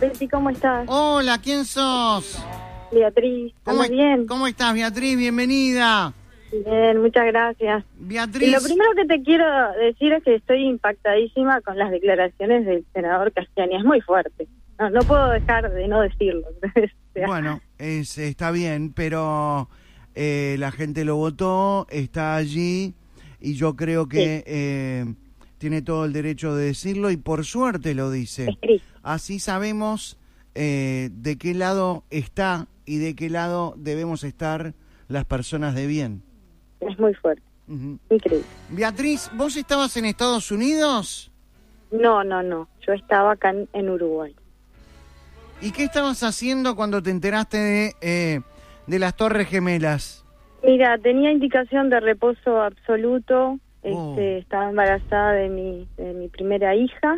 Betty, ¿cómo estás? Hola, ¿quién sos? Beatriz, ¿estás bien? ¿Cómo estás, Beatriz? Bienvenida. Bien, muchas gracias. Beatriz. Y lo primero que te quiero decir es que estoy impactadísima con las declaraciones del senador Castiani. Es muy fuerte. No puedo dejar de no decirlo. Bueno, está bien, pero la gente lo votó, está allí y yo creo que tiene todo el derecho de decirlo y por suerte lo dice. Así sabemos de qué lado está y de qué lado debemos estar las personas de bien. Es muy fuerte. Increíble. Beatriz, ¿vos estabas en Estados Unidos? No. Yo estaba acá en Uruguay. ¿Y qué estabas haciendo cuando te enteraste de las Torres Gemelas? Mira, tenía indicación de reposo absoluto. Estaba embarazada de mi primera hija.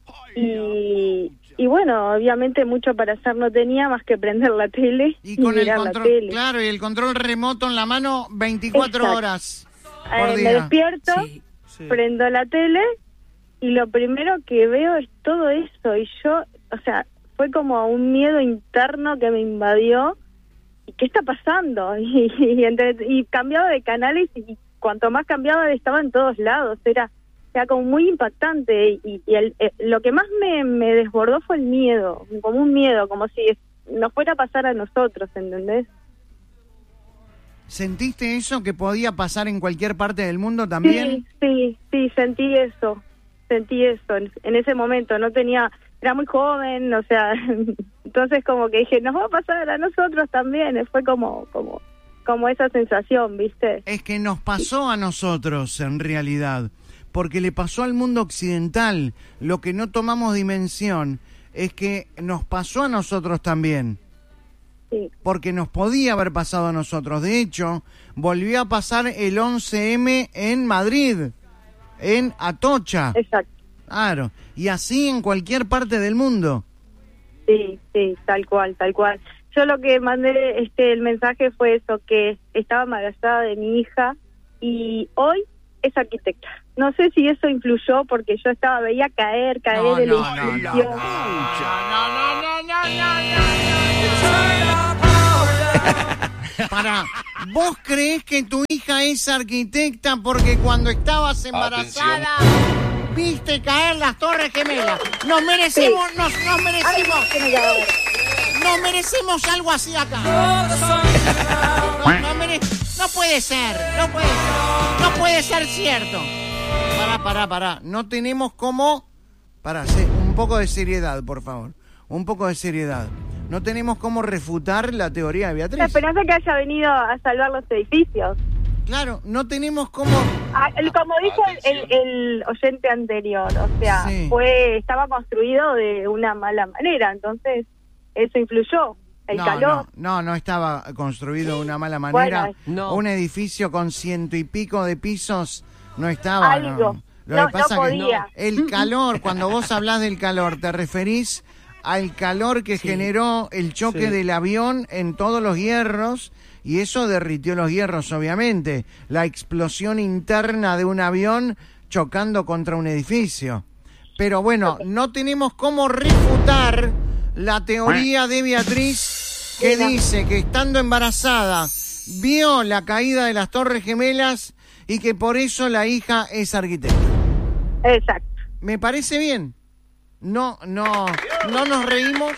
Y bueno, obviamente mucho para hacer no tenía más que prender la tele y con mirar el control, la tele. Claro, y el control remoto en la mano 24 Exacto. horas por día. Me despierto, prendo la tele y lo primero que veo es todo eso. Y yo, o sea, fue como un miedo interno que me invadió. ¿Y qué está pasando? Y cambiaba de canales y cuanto más cambiaba estaba en todos lados. Era como muy impactante y lo que más me desbordó fue el miedo, como un miedo, como si nos fuera a pasar a nosotros, ¿entendés? ¿Sentiste eso que podía pasar en cualquier parte del mundo también? Sí, sentí eso en ese momento. No tenía, era muy joven, o sea, entonces como que dije, nos va a pasar a nosotros también. Fue como esa sensación, ¿viste? Es que nos pasó a nosotros en realidad, porque le pasó al mundo occidental. Lo que no tomamos dimensión es que nos pasó a nosotros también. Sí. Porque nos podía haber pasado a nosotros. De hecho, volvió a pasar el 11M en Madrid, en Atocha. Exacto. Claro, y así en cualquier parte del mundo. Sí, tal cual. Yo lo que mandé, el mensaje fue eso, que estaba embarazada de mi hija y hoy es arquitecta. No sé si eso influyó porque yo veía caer de la institución. Para, ¿vos creés que tu hija es arquitecta porque cuando estabas embarazada viste caer las Torres Gemelas? Nos merecemos algo así acá. No puede ser, no puede ser cierto. Pará, no tenemos cómo... un poco de seriedad, por favor, un poco de seriedad. No tenemos cómo refutar la teoría de Beatriz. La esperanza que haya venido a salvar los edificios. Claro, no tenemos cómo... Como dijo el oyente anterior, o sea, sí. Estaba construido de una mala manera, entonces eso influyó. El calor. No estaba construido de una mala manera. Bueno, un edificio con 100 y pico de pisos no estaba. Algo. Lo que pasa no podía. Que el calor, cuando vos hablás del calor, te referís al calor que generó el choque del avión en todos los hierros, y eso derritió los hierros, obviamente. La explosión interna de un avión chocando contra un edificio. Pero bueno, no tenemos cómo refutar la teoría de Beatriz, que dice que estando embarazada vio la caída de las Torres Gemelas y que por eso la hija es arquitecta. Exacto. Me parece bien. No nos reímos,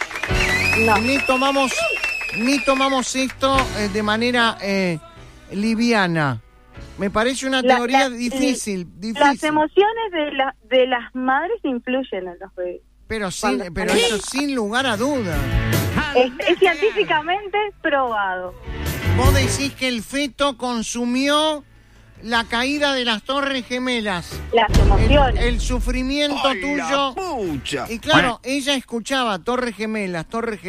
ni tomamos esto de manera liviana. Me parece una teoría difícil. Las emociones de las madres influyen en los bebés. Pero eso sin lugar a dudas. Es científicamente probado. Vos decís que el feto consumió la caída de las Torres Gemelas. Las emociones. El sufrimiento tuyo. Y claro, ella escuchaba Torres Gemelas.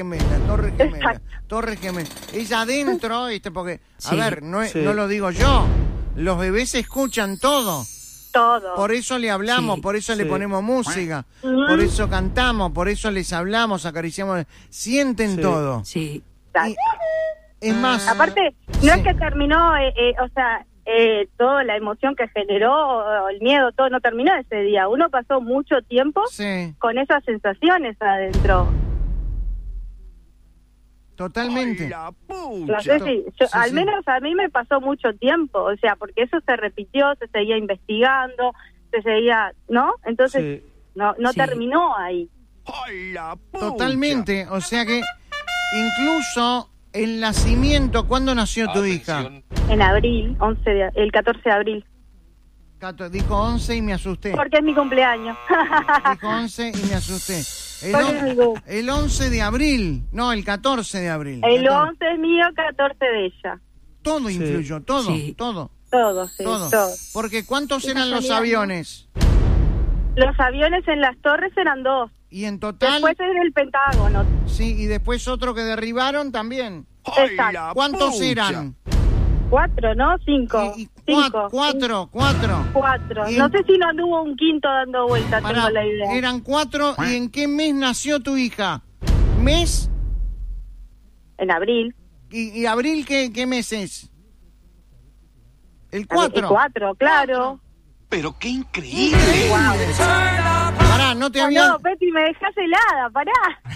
Ella adentro, porque, a ver, no lo digo yo. Los bebés escuchan todo. Todo. Por eso le hablamos, por eso le ponemos música, por eso cantamos, por eso les hablamos, acariciamos, sienten todo. Sí. Es más... Aparte, no es que terminó, toda la emoción que generó, el miedo, todo no terminó ese día. Uno pasó mucho tiempo con esas sensaciones adentro. Totalmente. No sé si, al menos a mí me pasó mucho tiempo, o sea, porque eso se repitió, se seguía investigando, se seguía, ¿no? Entonces no terminó ahí. Totalmente, o sea que incluso el nacimiento, ¿cuándo nació tu hija? En abril, el 14 de abril. Dijo 11 y me asusté. Porque es mi cumpleaños. Dijo 11 y me asusté. El 11 de abril, no, el 14 de abril. El 11 es mío, 14 de ella. Todo influyó, todo. Todo. Porque ¿cuántos eran los aviones? Los aviones en las torres eran 2. Y en total... Después era el Pentágono. Sí, y después otro que derribaron también. Exacto. ¿Cuántos eran? 4, ¿no? 5. 4. No sé si no anduvo un quinto dando vueltas, tengo la idea. Eran 4. ¿Y en qué mes nació tu hija? ¿Mes? En abril. ¿Y abril qué mes es? El 4. El 4, claro. Pero qué increíble. Pará, no te había... No, Peti, me dejas helada, pará.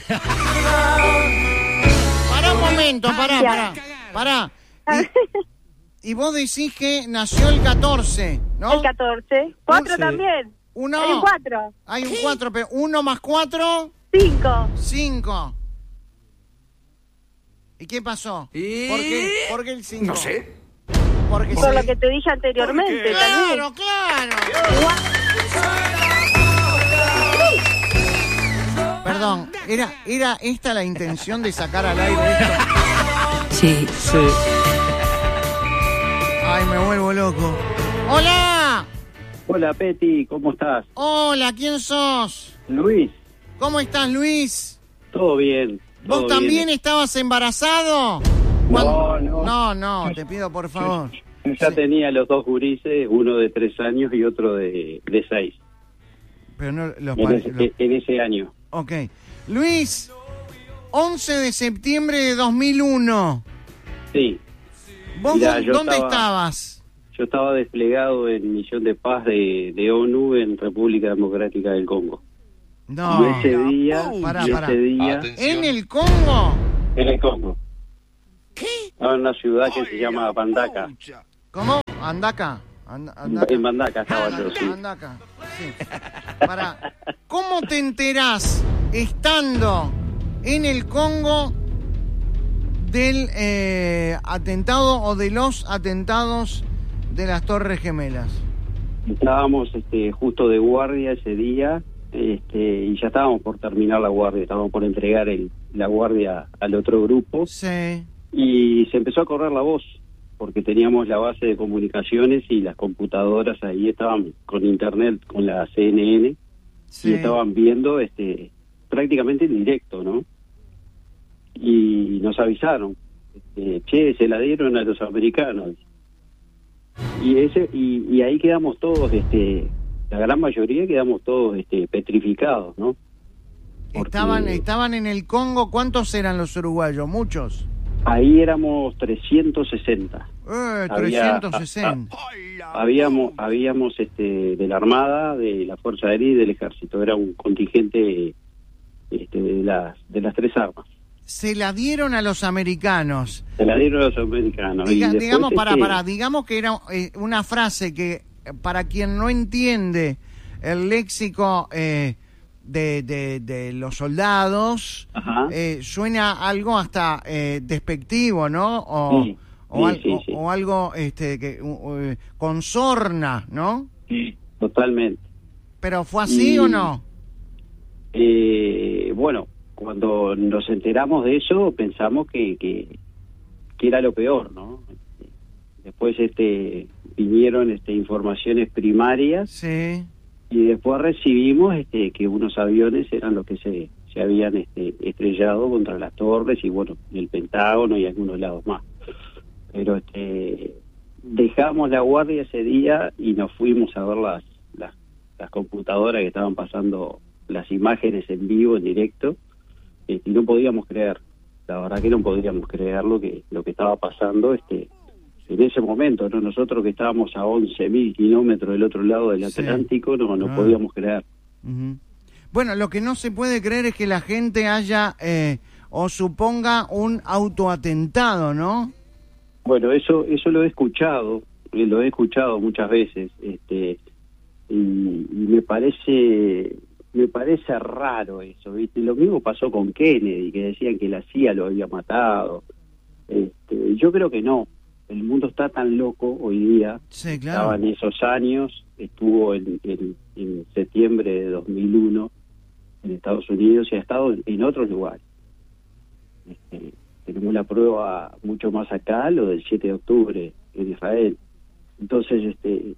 Pará un momento, pará. Y vos decís que nació el 14, ¿no? El 14. 4 también. Uno. Hay un 4. Hay un 4, pero 1 más 4... 5. ¿Y qué pasó? ¿Por qué el 5? No sé. Por lo que te dije anteriormente. Claro. Perdón, ¿era esta la intención de sacar al aire esto? Sí. Ay, me vuelvo loco. ¡Hola! Hola, Peti, ¿cómo estás? Hola, ¿quién sos? Luis. ¿Cómo estás, Luis? Todo bien. ¿Vos también estabas embarazado? No, te pido por favor. Ya tenía los 2 gurises, uno de 3 años y otro de 6. Pero no en ese año. Ok. Luis, 11 de septiembre de 2001. Sí. ¿Vos dónde estabas? Yo estaba desplegado en Misión de Paz de ONU en República Democrática del Congo. No. Y ese día... Pará. Atención. ¿En el Congo? En el Congo. ¿Qué? Estaba en una ciudad que se llama Bandaka. ¿Cómo? Andaka. En Bandaka estaba yo, sí. Andaka. Sí. Pará. ¿Cómo te enterás estando en el Congo del atentado o de los atentados de las Torres Gemelas? Estábamos justo de guardia ese día y ya estábamos por terminar la guardia, estábamos por entregar la guardia al otro grupo. Sí. Y se empezó a correr la voz, porque teníamos la base de comunicaciones y las computadoras ahí estaban con internet, con la CNN, sí. Y estaban viendo prácticamente en directo, ¿no? Y nos avisaron, se la dieron a los americanos. Y ahí quedamos todos, la gran mayoría quedamos todos petrificados, ¿no? Porque estaban en el Congo. ¿Cuántos eran los uruguayos? ¿Muchos? Ahí éramos 360. 360. Habíamos de la Armada, de la Fuerza Aérea y del Ejército. Era un contingente de las 3 armas. Se la dieron a los americanos. Digamos, digamos que era una frase que, para quien no entiende el léxico de los soldados, suena algo hasta despectivo, ¿no? O algo que con sorna, ¿no? Sí, totalmente. ¿Pero fue así o no? Bueno, cuando nos enteramos de eso pensamos que era lo peor, ¿no? Después vinieron informaciones primarias. Sí. Y después recibimos que unos aviones eran los que se habían estrellado contra las torres y bueno, el Pentágono y algunos lados más. Pero dejamos la guardia ese día y nos fuimos a ver las computadoras que estaban pasando las imágenes en vivo, en directo, y no podíamos creer, la verdad que no podíamos creer lo que estaba pasando en ese momento, ¿no? Nosotros que estábamos a 11.000 kilómetros del otro lado del Atlántico, no podíamos creer. Uh-huh. Bueno, lo que no se puede creer es que la gente haya o suponga un autoatentado, ¿no? Bueno, eso lo he escuchado muchas veces, y me parece raro eso, ¿viste? Lo mismo pasó con Kennedy, que decían que la CIA lo había matado. Yo creo que no. El mundo está tan loco hoy día. Sí, claro. Estaba en esos años, estuvo en septiembre de 2001 en Estados Unidos y ha estado en otros lugares. Tenemos la prueba mucho más acá, lo del 7 de octubre en Israel. Entonces,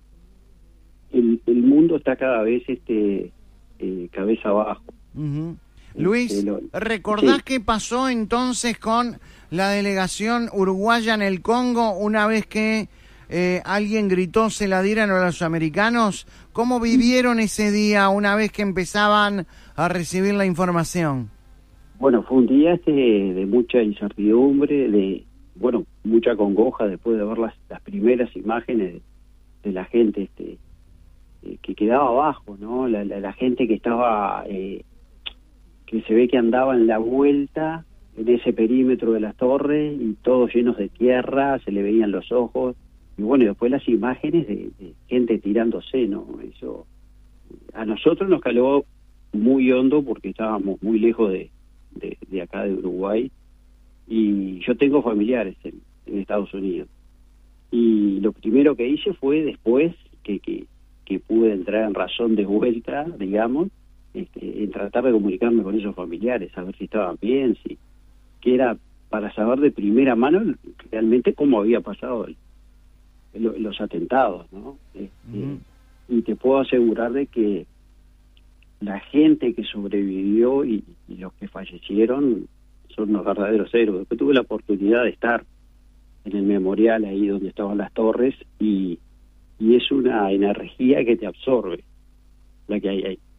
el mundo está cada vez cabeza abajo. Uh-huh. Luis, ¿recordás qué pasó entonces con la delegación uruguaya en el Congo una vez que alguien gritó se la dieran a los americanos? ¿Cómo vivieron ese día una vez que empezaban a recibir la información? Bueno, fue un día de mucha incertidumbre, de mucha congoja después de ver las primeras imágenes de la gente que quedaba abajo, ¿no? La gente que estaba, que se ve que andaba en la vuelta en ese perímetro de las torres y todos llenos de tierra, se le veían los ojos, y bueno, y después las imágenes de gente tirándose, ¿no? Eso a nosotros nos caló muy hondo porque estábamos muy lejos de acá de Uruguay, y yo tengo familiares en Estados Unidos, y lo primero que hice fue después que pude entrar en razón de vuelta, digamos, en tratar de comunicarme con esos familiares, a ver si estaban bien, que era para saber de primera mano realmente cómo había pasado los atentados, ¿no? Y te puedo asegurar de que la gente que sobrevivió y los que fallecieron son los verdaderos héroes. Después tuve la oportunidad de estar en el memorial ahí donde estaban las torres, y es una energía que te absorbe la que hay ahí.